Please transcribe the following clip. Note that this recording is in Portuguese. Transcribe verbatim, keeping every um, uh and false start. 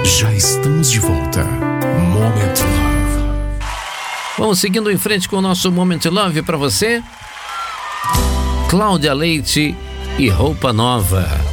Já estamos de volta. Moment Love. Vamos seguindo em frente com o nosso Moment Love para você. Cláudia Leite e Roupa Nova.